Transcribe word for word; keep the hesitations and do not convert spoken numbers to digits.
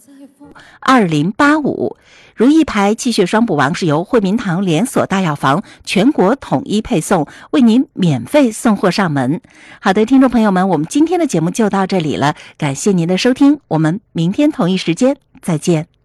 二零八五。如意牌气血双补王是由惠民堂连锁大药房全国统一配送，为您免费送货上门。好的，听众朋友们，我们今天的节目就到这里了，感谢您的收听，我们明天同一时间再见。